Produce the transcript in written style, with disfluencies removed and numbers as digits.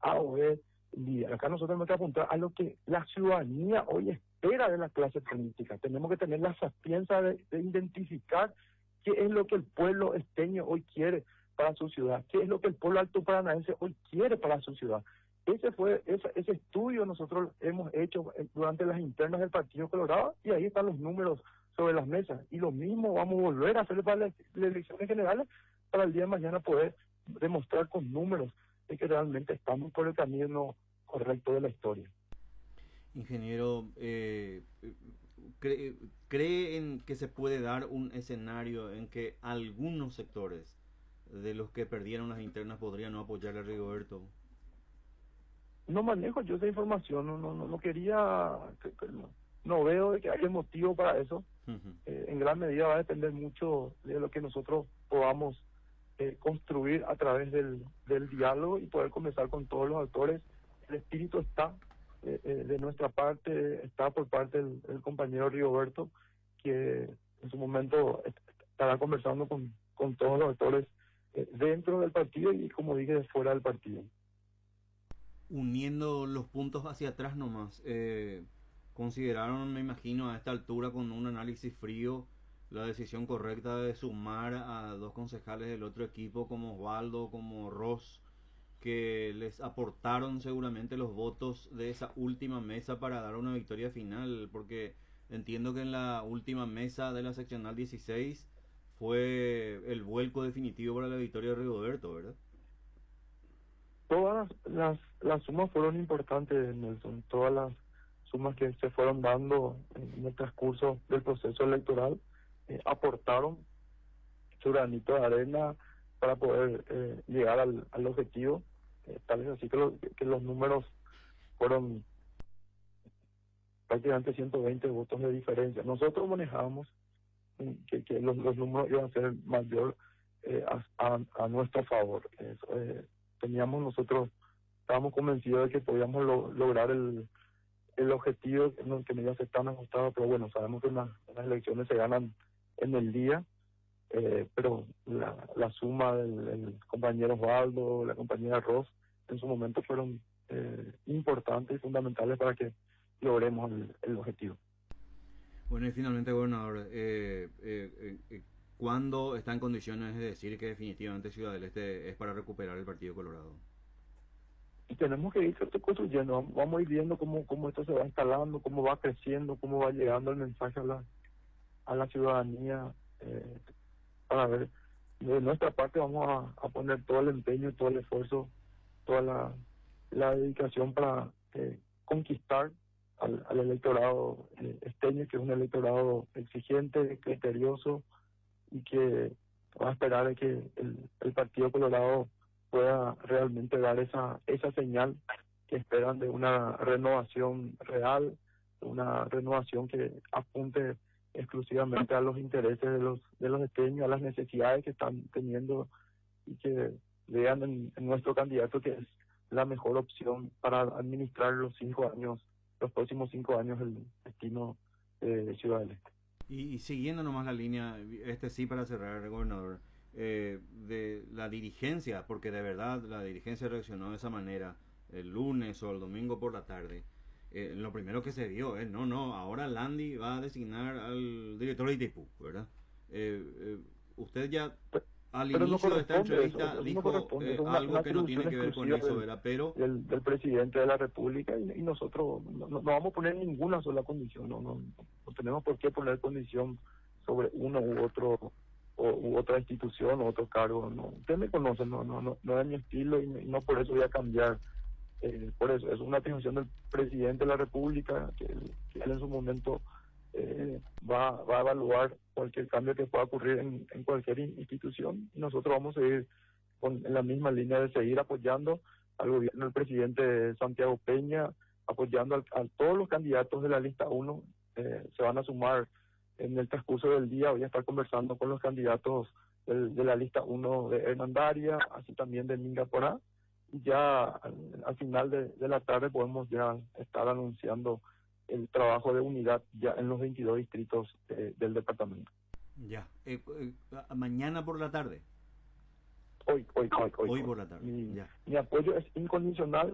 A o B. Y acá nosotros tenemos que apuntar a lo que la ciudadanía hoy espera de la clase política. Tenemos que tener la sapiencia de identificar qué es lo que el pueblo esteño hoy quiere para su ciudad, qué es lo que el pueblo alto paranaense hoy quiere para su ciudad. Ese estudio nosotros hemos hecho durante las internas del Partido Colorado, y ahí están los números sobre las mesas. Y lo mismo vamos a volver a hacer para las elecciones generales, para el día de mañana poder demostrar con números de que realmente estamos por el camino correcto de la historia. Ingeniero, ¿cree en que se puede dar un escenario en que algunos sectores de los que perdieron las internas podrían no apoyar a Rigoberto? No manejo yo esa información, no quería, no veo de que haya motivo para eso. En gran medida va a depender mucho de lo que nosotros podamos construir a través del diálogo y poder conversar con todos los actores. El espíritu está de nuestra parte, está por parte del compañero Rigoberto, que en su momento estará conversando con todos los actores dentro del partido y, como dije, fuera del partido. Uniendo los puntos hacia atrás nomás, consideraron, me imagino, a esta altura, con un análisis frío, la decisión correcta de sumar a dos concejales del otro equipo, como Osvaldo, como Ross, que les aportaron seguramente los votos de esa última mesa para dar una victoria final, porque entiendo que en la última mesa de la seccional 16 fue el vuelco definitivo para la victoria de Rigoberto, ¿verdad? Todas las sumas fueron importantes, Nelson. Todas las sumas que se fueron dando en el transcurso del proceso electoral aportaron su granito de arena para poder llegar al objetivo. Tal es así que los números fueron prácticamente 120 votos de diferencia. Nosotros manejábamos que los números iban a ser mayor a nuestro favor. Estábamos convencidos de que podíamos lograr el objetivo, que no iba a ser tan ajustado, pero bueno, sabemos que las elecciones se ganan en el día, pero la suma del compañero Osvaldo, la compañera Ross, en su momento fueron importantes y fundamentales para que logremos el objetivo. Bueno, y finalmente, gobernador, ¿cuándo está en condiciones de decir que definitivamente Ciudad del Este es para recuperar el Partido Colorado? Y tenemos que ir construyendo, vamos a ir viendo cómo esto se va instalando, cómo va creciendo, cómo va llegando el mensaje a la ciudadanía, para ver. De nuestra parte vamos a poner todo el empeño, todo el esfuerzo, toda la dedicación para conquistar al electorado esteño, que es un electorado exigente, criterioso, y que va a esperar a que el Partido Colorado pueda realmente dar esa señal que esperan de una renovación real, una renovación que apunte exclusivamente a los intereses de los esteños, a las necesidades que están teniendo, y que vean en nuestro candidato que es la mejor opción para administrar los próximos 5 años el destino de Ciudad del Este. Y siguiendo nomás la línea, sí, para cerrar, gobernador, de la dirigencia, porque de verdad la dirigencia reaccionó de esa manera el lunes o el domingo por la tarde. Lo primero que se vio es, ahora Landi va a designar al director de ITIPU, ¿verdad? Usted ya al inicio de esta entrevista dijo algo que no tiene que ver con eso, ¿verdad? Pero del presidente de la República, y nosotros no vamos a poner ninguna sola condición, no tenemos por qué poner condición sobre uno u otro u otra institución o otro cargo. No, usted me conoce, no es mi estilo, y no por eso voy a cambiar. Por eso es una atribución del presidente de la República, que él en su momento va a evaluar cualquier cambio que pueda ocurrir en cualquier institución, y nosotros vamos a seguir en la misma línea de seguir apoyando al gobierno del presidente Santiago Peña, apoyando a todos los candidatos de la lista 1. Se van a sumar en el transcurso del día. Voy a estar conversando con los candidatos de la lista 1 de Hernandaria, así también de Minga Porá, y ya al final de la tarde podemos ya estar anunciando el trabajo de unidad ya en los 22 distritos del departamento. Ya, mañana por la tarde. Hoy por la tarde. Mi apoyo es incondicional